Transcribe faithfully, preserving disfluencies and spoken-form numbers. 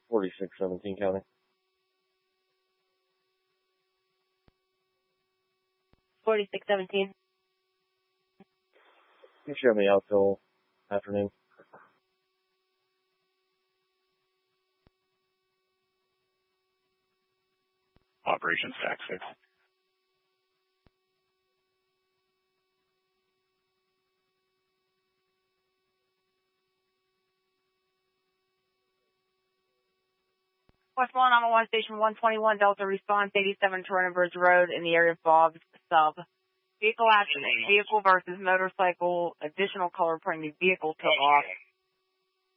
forty-six seventeen County. forty-six seventeen. You show me out till afternoon. Operations Tax six. West one, I'm on one station one twenty-one, Delta response, eighty-seven Toronto Bridge Road in the area of Bob's Sub. Vehicle accident, vehicle versus motorcycle, additional color printing, vehicle took off.